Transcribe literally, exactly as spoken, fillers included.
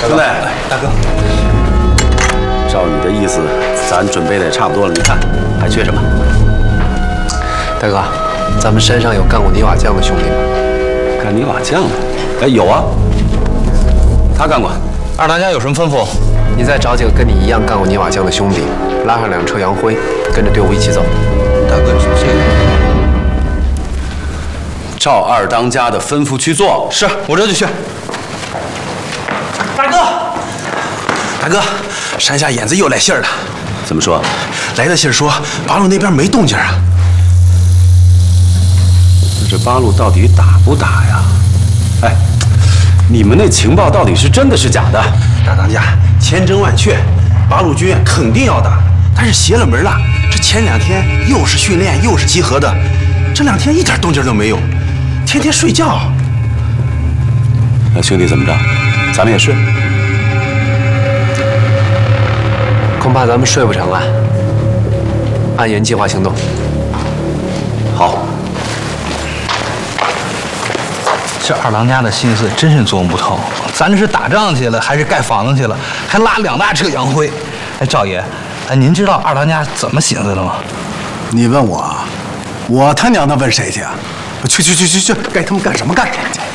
兄弟， 大哥， 照你的意思，咱准备的也差不多了。你看还缺什么？ 大哥，咱们山上有干过泥瓦匠的兄弟吗？ 干泥瓦匠的？哎，有啊，他干过。 二当家有什么吩咐？ 你再找几个跟你一样干过泥瓦匠的兄弟，拉上两车洋灰，跟着队伍一起走。 大哥，这个照二当家的吩咐去做。 是我这就去。大哥，大哥，山下眼子又来信儿了。 怎么说？ 来的信儿说八路那边没动静啊。 那这八路到底打不打呀？哎，你们那情报到底是真的是假的？ 大当家，千真万确，八路军肯定要打，但是邪了门了。这前两天又是训练又是集合的，这两天一点动静都没有，天天睡觉。 那兄弟怎么着？咱们也睡？ 恐怕咱们睡不成啊！按原计划行动。 好。 这二当家的心思真是琢磨不透，咱这是打仗去了，还是盖房子去了？还拉两大车洋灰。哎，赵爷，哎，您知道二当家怎么寻思的吗？ 你问我，我他娘的问谁去啊？去去去去去，该他们干什么干什么去。